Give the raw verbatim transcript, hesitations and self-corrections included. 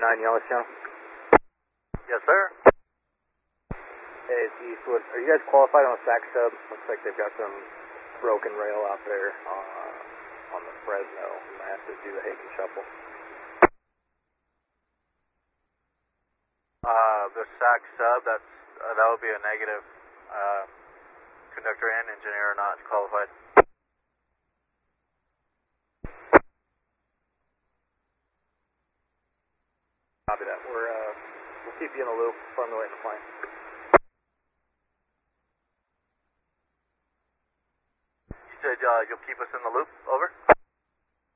nine Yellow Channel. Yes, sir. Hey, it's Eastwood. Are you guys qualified on a S A C sub? Looks like they've got some broken rail out there uh, on the Fresno. We might have to do the Hagen shuffle. Uh, the S A C sub, that's, uh, that would be a negative. Uh, conductor and engineer are not qualified. Copy that. We're, uh, we'll keep you in the loop. Farm the way in the plane. You said uh, you'll keep us in the loop, over?